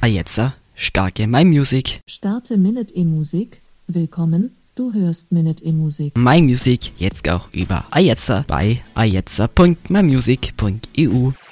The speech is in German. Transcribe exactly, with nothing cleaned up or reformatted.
Ajetzer, starke My Music. Starte Minute E-Musik. Willkommen, du hörst Minute E-Musik. My Music jetzt auch über Ajetzer bei ajetzer punkt my music punkt e u.